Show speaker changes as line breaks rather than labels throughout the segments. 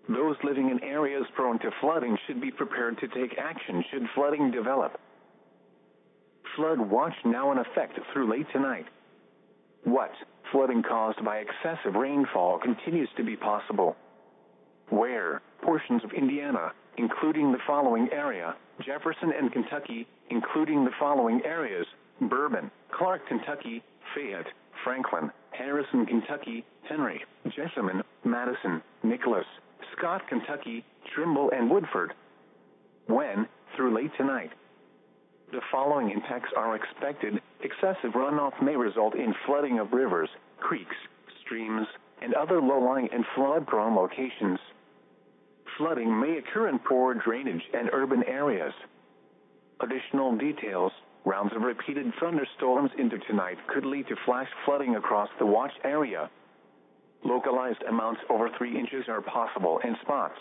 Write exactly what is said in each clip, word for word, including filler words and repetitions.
Those living in areas prone to flooding should be prepared to take action should flooding develop. Flood watch now in effect through late tonight. What? Flooding caused by excessive rainfall continues to be possible. Where? Portions of Indiana, including the following area: Jefferson and Kentucky, including the following areas: Bourbon, Clark, Kentucky, Fayette, Franklin, Harrison, Kentucky, Henry, Jessamine, Madison, Nicholas, Scott, Kentucky, Trimble, and Woodford. When? Through late tonight. The following impacts are expected. Excessive runoff may result in flooding of rivers, creeks, streams, and other low-lying and flood-prone locations. Flooding may occur in poor drainage and urban areas. Additional details: rounds of repeated thunderstorms into tonight could lead to flash flooding across the watch area. Localized amounts over three inches are possible in spots.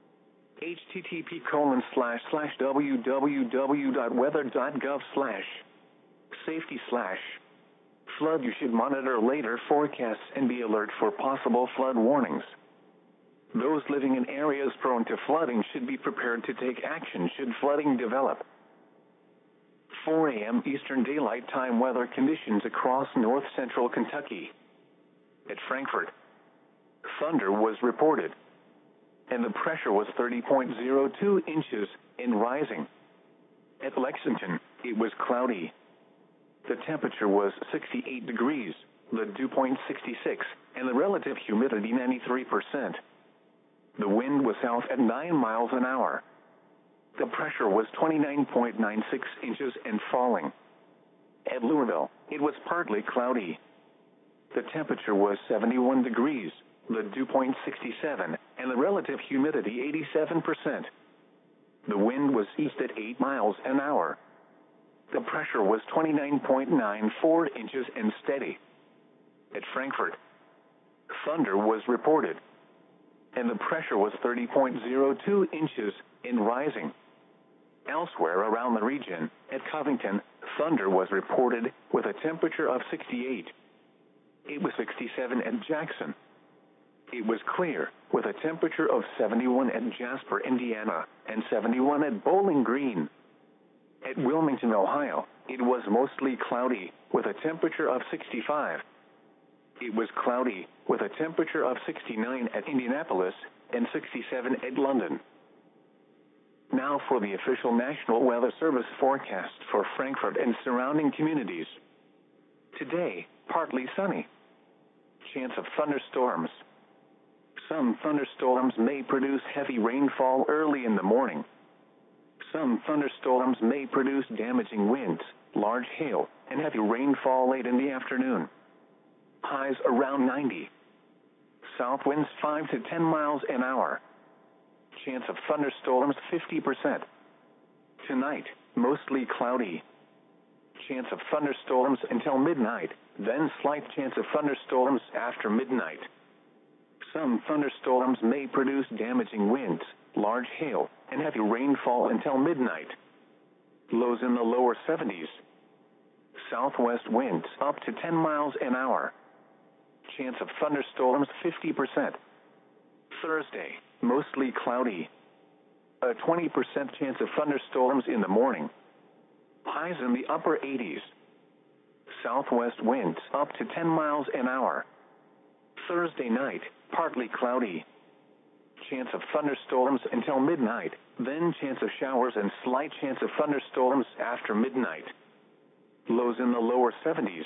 http colon slash slash www.weather.gov slash safety slash flood. You should monitor later forecasts and be alert for possible flood warnings. Those living in areas prone to flooding should be prepared to take action should flooding develop. four a.m. Eastern Daylight Time weather conditions across north central Kentucky. At Frankfort, thunder was reported, and the pressure was thirty point zero two inches and rising. At Lexington, it was cloudy. The temperature was sixty-eight degrees, the dew point sixty-six, and the relative humidity ninety-three percent. The wind was south at nine miles an hour. The pressure was twenty-nine point nine six inches and falling. At Louisville, it was partly cloudy. The temperature was seventy-one degrees, the dew point sixty-seven, and the relative humidity eighty-seven percent. The wind was east at eight miles an hour. The pressure was twenty-nine point nine four inches and steady. At Frankfort, thunder was reported, and the pressure was thirty point zero two inches and rising. Elsewhere around the region, at Covington, thunder was reported with a temperature of sixty-eight. It was sixty-seven at Jackson. It was clear, with a temperature of seventy-one at Jasper, Indiana, and seventy-one at Bowling Green. At Wilmington, Ohio, it was mostly cloudy, with a temperature of sixty-five. It was cloudy, with a temperature of sixty-nine at Indianapolis and sixty-seven at London. Now for the official National Weather Service forecast for Frankfort and surrounding communities. Today, partly sunny. Chance of thunderstorms. Some thunderstorms may produce heavy rainfall early in the morning. Some thunderstorms may produce damaging winds, large hail, and heavy rainfall late in the afternoon. Highs around ninety. South winds five to ten miles an hour. Chance of thunderstorms fifty percent. Tonight, mostly cloudy. Chance of thunderstorms until midnight, then slight chance of thunderstorms after midnight. Some thunderstorms may produce damaging winds, large hail, and heavy rainfall until midnight. Lows in the lower seventies. Southwest winds up to ten miles an hour. Chance of thunderstorms fifty percent. Thursday, mostly cloudy. A twenty percent chance of thunderstorms in the morning. Highs in the upper eighties. Southwest winds up to ten miles an hour. Thursday night, partly cloudy. Chance of thunderstorms until midnight, then chance of showers and slight chance of thunderstorms after midnight. Lows in the lower seventies.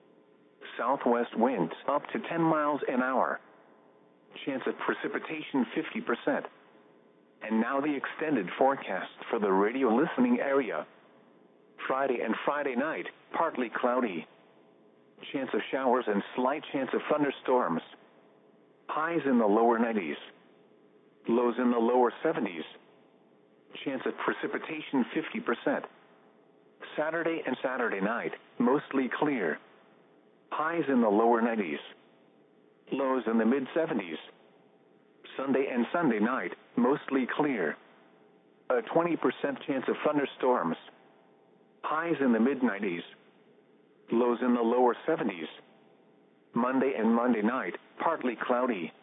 Southwest winds up to ten miles an hour. Chance of precipitation fifty percent. And now the extended forecast for the radio listening area. Friday and Friday night, partly cloudy. Chance of showers and slight chance of thunderstorms. Highs in the lower nineties. Lows in the lower seventies. Chance of precipitation fifty percent. Saturday and Saturday night, mostly clear. Highs in the lower nineties. Lows in the mid-seventies. Sunday and Sunday night, mostly clear. A twenty percent chance of thunderstorms. Highs in the mid-nineties. Lows in the lower seventies. Monday and Monday night, partly cloudy.